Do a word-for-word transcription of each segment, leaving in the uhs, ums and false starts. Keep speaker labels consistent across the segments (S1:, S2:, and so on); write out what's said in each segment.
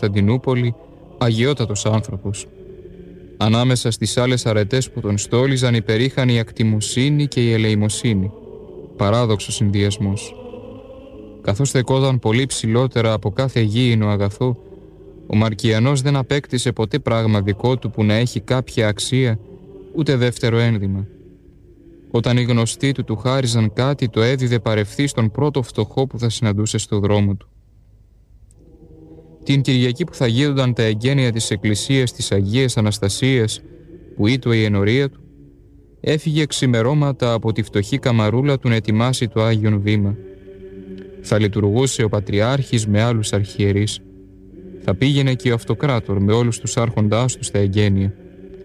S1: Κωνσταντινούπολη αγιότατος άνθρωπος. Ανάμεσα στις άλλες αρετές που τον στόλιζαν υπερήχαν η ακτιμοσύνη και η ελεημοσύνη. Παράδοξος συνδυασμός. Καθώς στεκόταν πολύ ψηλότερα από κάθε γήινο αγαθό, ο Μαρκιανός δεν απέκτησε ποτέ πράγμα δικό του που να έχει κάποια αξία, ούτε δεύτερο ένδυμα. Όταν οι γνωστοί του του χάριζαν κάτι, το έδιδε παρευθύ στον πρώτο φτωχό που θα συναντούσε στο δρόμο του. Την Κυριακή που θα γίνονταν τα εγγένεια της Εκκλησίας της Αγίας Αναστασίας, που ήτο η ενορία του, έφυγε ξημερώματα από τη φτωχή καμαρούλα του να ετοιμάσει το Άγιον Βήμα. Θα λειτουργούσε ο Πατριάρχης με άλλους αρχιερείς. Θα πήγαινε και ο Αυτοκράτορ με όλους τους άρχοντάς του στα εγγένεια.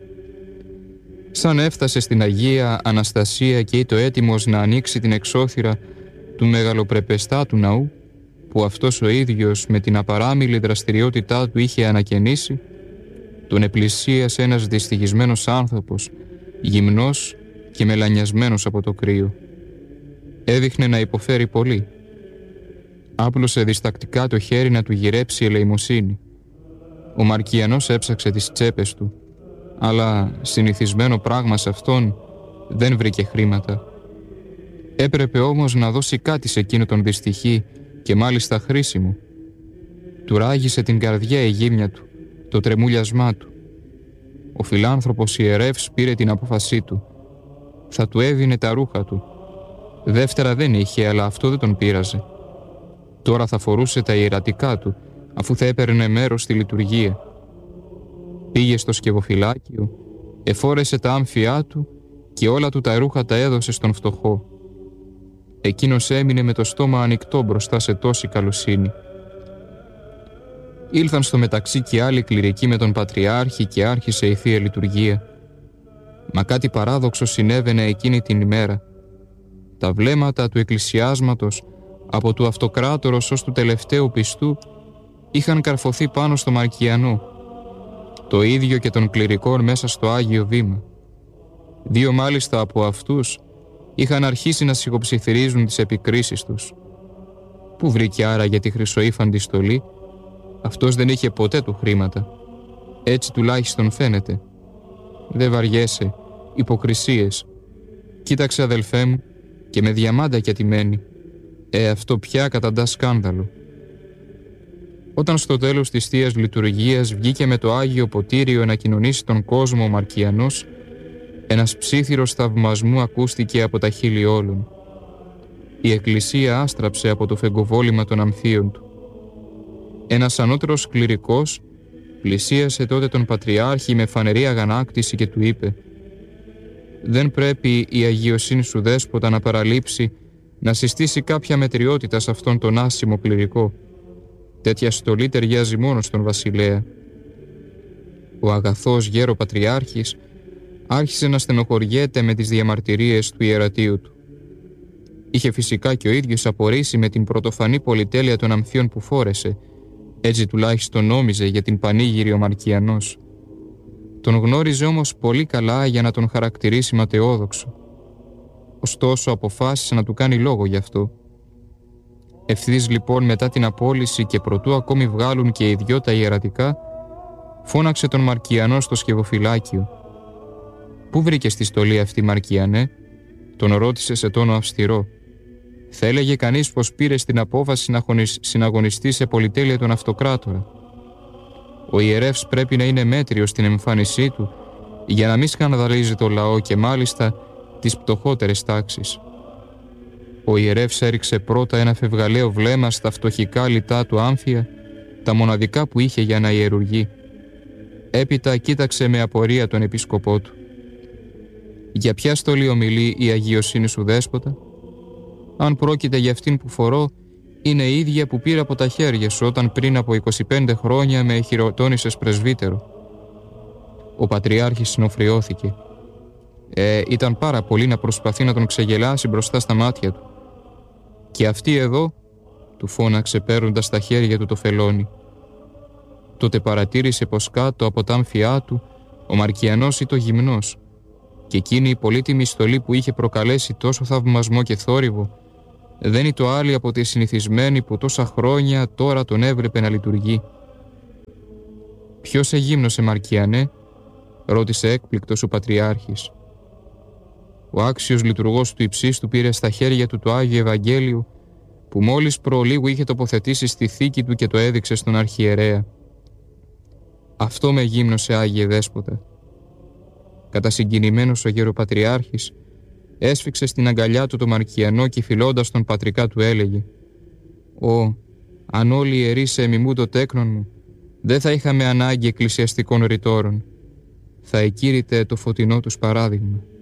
S1: Σαν έφτασε στην Αγία Αναστασία και ήτο έτοιμος να ανοίξει την εξώθυρα του μεγαλοπρεπεστάτου ναού, που αυτός ο ίδιος με την απαράμιλη δραστηριότητά του είχε ανακαινήσει, τον επλησίασε ένας δυστυχισμένος άνθρωπος, γυμνός και μελανιασμένος από το κρύο. Έδειχνε να υποφέρει πολύ. Άπλωσε διστακτικά το χέρι να του γυρέψει ελεημοσύνη. Ο Μαρκιανός έψαξε τις τσέπες του, αλλά συνηθισμένο πράγμα σε αυτόν δεν βρήκε χρήματα. Έπρεπε όμως να δώσει κάτι σε εκείνο τον δυστυχή και μάλιστα χρήσιμο. Του ράγισε την καρδιά η γύμνια του, το τρεμούλιασμά του. Ο φιλάνθρωπος ιερεύς πήρε την απόφασή του. Θα του έδινε τα ρούχα του. Δεύτερα δεν είχε, αλλά αυτό δεν τον πείραζε. Τώρα θα φορούσε τα ιερατικά του, αφού θα έπαιρνε μέρος στη λειτουργία. Πήγε στο σκευοφυλάκιο, εφόρεσε τα άμφιά του και όλα του τα ρούχα τα έδωσε στον φτωχό. Εκείνος έμεινε με το στόμα ανοιχτό μπροστά σε τόση καλοσύνη. Ήλθαν στο μεταξύ και άλλοι κληρικοί με τον Πατριάρχη και άρχισε η Θεία Λειτουργία. Μα κάτι παράδοξο συνέβαινε εκείνη την ημέρα. Τα βλέμματα του εκκλησιάσματος, από του Αυτοκράτορος ως του τελευταίου πιστού, είχαν καρφωθεί πάνω στο Μαρκιανό. Το ίδιο και των κληρικών μέσα στο Άγιο Βήμα. Δύο μάλιστα από αυτούς είχαν αρχίσει να σιγοψιθυρίζουν τις επικρίσεις τους. Πού βρήκε άραγε τη χρυσοήφαντη στολή? Αυτός δεν είχε ποτέ του χρήματα. Έτσι τουλάχιστον φαίνεται. Δεν βαριέσαι, υποκρισίες. Κοίταξε αδελφέ μου, και με διαμάντα κι ατιμένη. Ε, αυτό πια καταντά σκάνδαλο. Όταν στο τέλος της Θείας Λειτουργίας βγήκε με το Άγιο Ποτήριο να κοινωνήσει τον κόσμο ο Μαρκιανός, ένας ψίθυρος θαυμασμού ακούστηκε από τα χείλη όλων. Η Εκκλησία άστραψε από το φεγκοβόλημα των αμφίων του. Ένας ανώτερος κληρικός πλησίασε τότε τον Πατριάρχη με φανερή αγανάκτηση και του είπε: «Δεν πρέπει η αγιοσύνη σου δέσποτα να παραλείψει να συστήσει κάποια μετριότητα σε αυτόν τον άσημο κληρικό. Τέτοια στολή ταιριάζει μόνο στον βασιλέα». Ο αγαθός γέρο Πατριάρχης άρχισε να στενοχωριέται με τις διαμαρτυρίες του ιερατείου του. Είχε φυσικά και ο ίδιος απορρίσει με την πρωτοφανή πολυτέλεια των αμφίων που φόρεσε, έτσι τουλάχιστον νόμιζε για την πανήγυρη ο Μαρκιανός. Τον γνώριζε όμως πολύ καλά για να τον χαρακτηρίσει ματαιόδοξο. Ωστόσο αποφάσισε να του κάνει λόγο γι' αυτό. Ευθύς λοιπόν μετά την απόλυση και προτού ακόμη βγάλουν και οι δυο τα ιερατικά, φώναξε τον Μαρκιανό στο σκευοφυλάκιο. «Πού βρήκες τη στολή αυτή, Μαρκιανέ?» τον ρώτησε σε τόνο αυστηρό. Θα έλεγε κανείς πως πήρες την απόφαση να συναγωνιστεί σε πολυτέλεια τον Αυτοκράτορα. Ο ιερεύς πρέπει να είναι μέτριος στην εμφάνισή του για να μην σκανδαλίζει το λαό και μάλιστα τις πτωχότερες τάξεις. Ο ιερεύς έριξε πρώτα ένα φευγαλαίο βλέμμα στα φτωχικά λιτά του άμφια, τα μοναδικά που είχε για να ιερουργεί. Έπειτα κοίταξε με απορία τον επίσκοπό του. «Για ποια στολή ομιλεί η αγιοσύνη σου δέσποτα? Αν πρόκειται για αυτήν που φορώ, είναι η ίδια που πήρα από τα χέρια σου όταν πριν από είκοσι πέντε χρόνια με χειροτώνησες πρεσβύτερο». Ο Πατριάρχης συνοφριώθηκε. Ε, ήταν πάρα πολύ να προσπαθεί να τον ξεγελάσει μπροστά στα μάτια του. «Και αυτή εδώ», του φώναξε παίρνοντας τα χέρια του το φελόνι. Τότε παρατήρησε πως κάτω από τα άμφιά του ο Μαρκιανός ήταν γυμνός, και εκείνη η πολύτιμη στολή που είχε προκαλέσει τόσο θαυμασμό και θόρυβο δεν ήταν άλλη από τη συνηθισμένη που τόσα χρόνια τώρα τον έβλεπε να λειτουργεί. «Ποιος εγύμνωσε, Μαρκιανέ?» ρώτησε έκπληκτος ο Πατριάρχης. Ο άξιος λειτουργός του υψίστου πήρε στα χέρια του το Άγιο Ευαγγέλιο που μόλις προλίγου είχε τοποθετήσει στη θήκη του και το έδειξε στον αρχιερέα. «Αυτό με γύμνωσε, Άγιε Δέσποτα». Κατασυγκινημένος ο γεροπατριάρχης έσφιξε στην αγκαλιά του το Μαρκιανό και φιλώντας τον πατρικά του έλεγε: «Ω, αν όλοι οι ιερείς εμιμούν το τέκνον μου, δεν θα είχαμε ανάγκη εκκλησιαστικών ρητόρων. Θα εκήρυτε το φωτεινό τους παράδειγμα».